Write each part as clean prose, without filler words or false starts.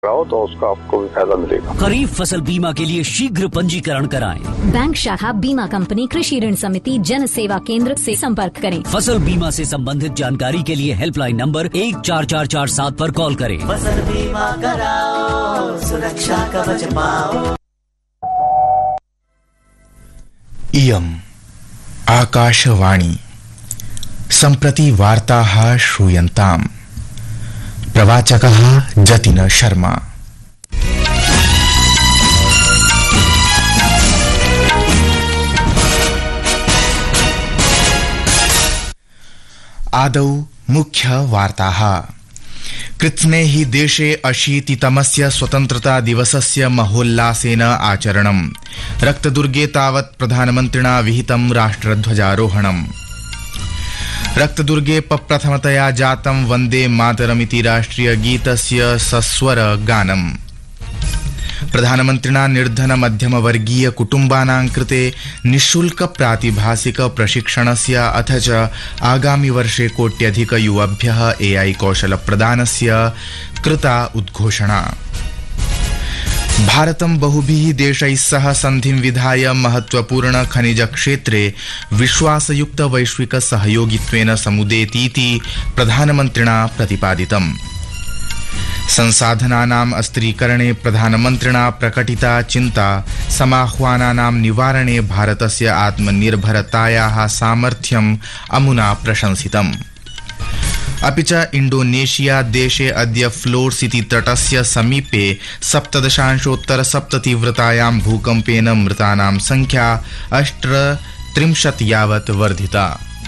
कराओ तो उसका आपको भी फायदा मिलेगा। खरीफ फसल बीमा के लिए शीघ्र पंजीकरण कराएं। बैंक शाखा बीमा कंपनी कृषि ऋण समिति जन सेवा केंद्र से संपर्क करें। फसल बीमा से संबंधित जानकारी के लिए हेल्पलाइन नंबर 14447 पर कॉल करें। फसल बीमा कराओ, सुरक्षा कवच पाओ। इयम् आकाशवाणी सम्प्रति वार्ताः श्रूयन्ताम्। प्रवाचकः जतिन शर्मा। आदौ मुख्य वार्ताः। कृत्स्ने हि देशे 80तमस्य स्वतन्त्रता दिवसस्य महोल्लासेन आचरणम्। रक्तदुर्गे तावत् प्रधानमन्त्रिणा विहितं राष्ट्रध्वजारोहणम्। रक्तदुर्गे प्रथमतया जातं वन्दे मातरमिति राष्ट्रिय गीतस्य सस्वर गानम्। प्रधानमन्त्रिणा निर्धन मध्यम वर्गीय कुटुम्बानां कृते निःशुल्क प्रातिभासिक प्रशिक्षणस्य अथ च आगामि वर्षे कोट्यधिक युवभ्यः AI कौशल प्रदानस्य कृता उद्घोषणा। भारतं बहुभिः देशैः सह सन्धिं विधाय महत्वपूर्ण खनिज क्षेत्रे विश्वासयुक्त वैश्विक सहयोगित्वेन समुदेतीति प्रधानमन्त्रिणा प्रतिपादितम्। संसाधनानाम् अस्त्रीकरणे प्रधानमन्त्रिणा प्रकटिता चिन्ता समाह्वानानां निवारणे भारतस्य आत्मनिर्भरतायाः सामर्थ्यम् अमुना प्रशंसितम्। अपि च इंडोनेशिया देशे अद्य फ्लोर्स इति तटस्य समीपे 7.7 तीव्रतायां भूकम्पेन मृतानां संख्या 38 यावत् वर्धिता।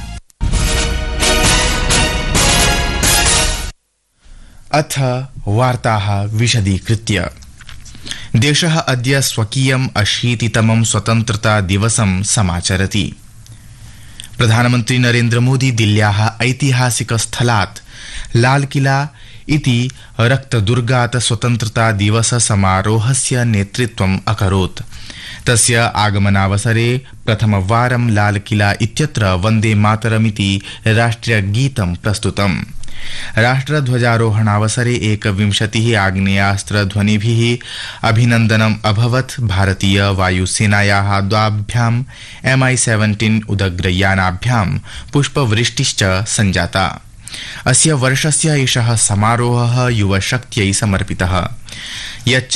अथ वार्ताः विशदीकृत्य। देशः अद्य स्वकीयम् 80तमं स्वतन्त्रता दिवसं समाचरति। प्रधानमन्त्री नरेन्द्र मोदी दिल्ल्याः ऐतिहासिक स्थलात् लालकिला इति रक्तदुर्गात् स्वतन्त्रता दिवस समारोहस्य नेतृत्वम् अकरोत्। तस्य आगमनावसरे प्रथमवारं लालकिला इत्यत्र वन्दे मातरमिति राष्ट्रियगीतं प्रस्तुतम्। राष्ट्रध्वजारोहणावसरे 21 आग्नेयास्त्रध्वनिभिः अभिनन्दनम् अभवत्। भारतीय वायुसेनायाः द्वाभ्यां Mi-17 उदग्रयानाभ्यां पुष्पवृष्टिश्च सञ्जाता। अस्य वर्षस्य एषः समारोहः युवशक्त्यै समर्पितः, यच्च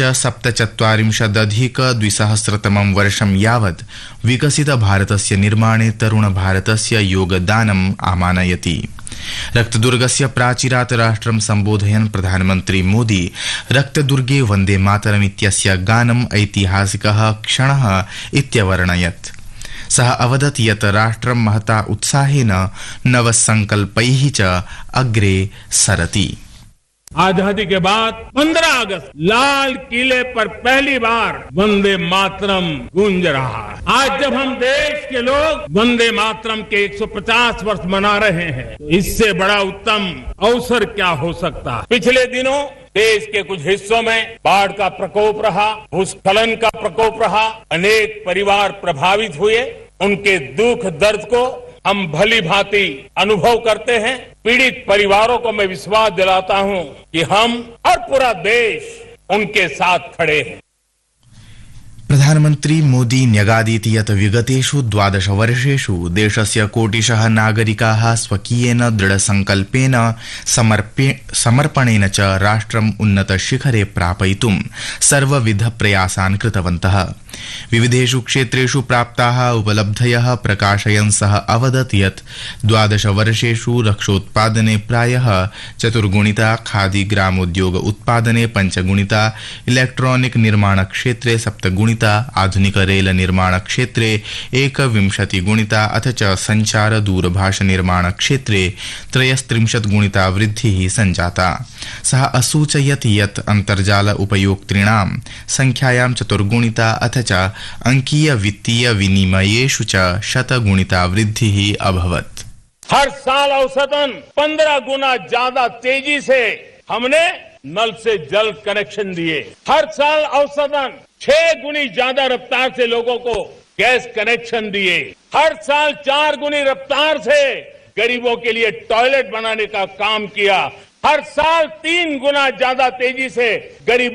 47+200 वर्षं यावत् विकसित भारतस्य निर्माणे तरुण भारतस्य योगदानम् आमानयति। रक्तदुर्गस्य प्राचीरात् राष्ट्रं सम्बोधयन् प्रधानमन्त्री मोदी रक्तदुर्गे वन्दे मातरम् इत्यस्य गानम् ऐतिहासिकः क्षणः इत्यवर्णयत्। सः अवदत् यत् राष्ट्रं महता उत्साहेन नवसंकल्पैः च अग्रे सरति। आजादी के बाद 15 अगस्त लाल किले पर पहली बार वंदे मातरम गूंज रहा है। आज जब हम देश के लोग वंदे मातरम के 150 वर्ष मना रहे हैं, तो इससे बड़ा उत्तम अवसर क्या हो सकता है। पिछले दिनों देश के कुछ हिस्सों में बाढ़ का प्रकोप रहा, भूस्खलन का प्रकोप रहा, अनेक परिवार प्रभावित हुए। उनके दुख दर्द को हम भली भांति अनुभव करते हैं। पीड़ित परिवारों को मैं विश्वास दिलाता हूं कि हम और पूरा देश उनके साथ खड़े हैं। प्रधानमन्त्री मोदी न्यगादीति यत् विगतेषु 12 वर्षेषु देशस्य कोटिशः नागरिकाः स्वकीयेन दृढसंकल्पेन समर्पणेन च राष्ट्रम् उन्नतशिखरे प्रापयितुं सर्वविध प्रयासान् कृतवन्तः। विविधेषु क्षेत्रेषु प्राप्ताः उपलब्धयः प्रकाशयन् सः अवदत् यत् 12 वर्षेषु रक्षोत्पादने प्रायः 4 गुणिता, खादी ग्रामोद्योग उत्पादने 5 गुणिता, इलेक्ट्रॉनिक निर्माण क्षेत्रे 7 गुणिता, आधुनिक रेल निर्माण क्षेत्रे 21 गुणिता अथ च संचार दूरभाष निर्माण क्षेत्रे 33 गुणिता वृद्धिः सञ्जाता। सः असूचयत् यत् अन्तर्जाल उपयोक्तॄणां संख्यायां 4 गुणिता अथ च अंकीय वित्तीय विनिमयेषु च 100 गुणिता वृद्धिः अभवत्। हर साल औसतन 15 गुना ज्यादा तेजी से हमने नल से जल कनेक्शन दिए। हर साल औसतन 6 गुनी ज्यादा रफ्तार से लोगों को गैस कनेक्शन दिए। हर साल 4 गुनी रफ्तार से गरीबों के लिए टॉयलेट बनाने का काम किया। हर साल 3 गुना ज्यादा तेजी से गरीब